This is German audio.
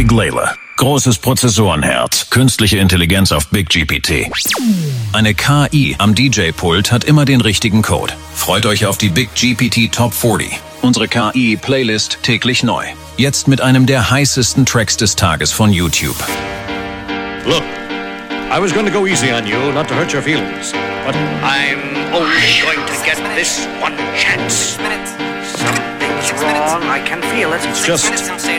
Big Layla. Großes Prozessorenherz, künstliche Intelligenz auf Big GPT. Eine KI am DJ-Pult hat immer den richtigen Code. Freut euch auf die Big GPT Top 40. Unsere KI-Playlist täglich neu. Jetzt mit einem der heißesten Tracks des Tages von YouTube. Look, I was going to go easy on you, not to hurt your feelings. But I'm only going to get this one chance. Something's wrong, I can feel it. It's just